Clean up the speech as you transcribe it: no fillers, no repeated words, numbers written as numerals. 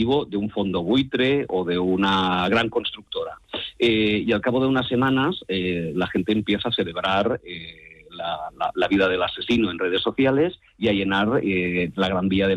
operativo de un fondo buitre o de una gran constructora. Y al cabo de unas semanas la gente empieza a celebrar la vida del asesino en redes sociales y a llenar la Gran Vía de